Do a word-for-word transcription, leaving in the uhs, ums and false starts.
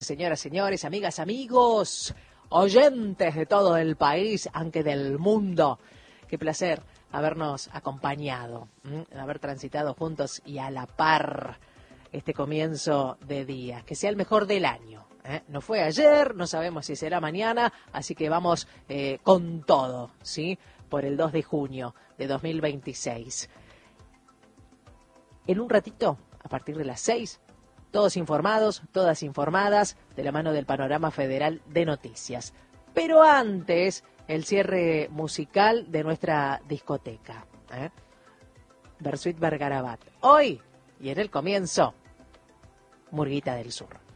Señoras, señores, amigas, amigos, oyentes de todo el país, aunque del mundo. Qué placer habernos acompañado, ¿m? haber transitado juntos y a la par este comienzo de día. Que sea el mejor del año. ¿eh? No fue ayer, no sabemos si será mañana, así que vamos eh, con todo, ¿sí? Por el dos de junio de dos mil veintiséis. En un ratito, a partir de las seis, todos informados, todas informadas, de la mano del Panorama Federal de Noticias. Pero antes, el cierre musical de nuestra discoteca. ¿eh? Bersuit Vergarabat. Hoy, y en el comienzo, Murguita del Sur.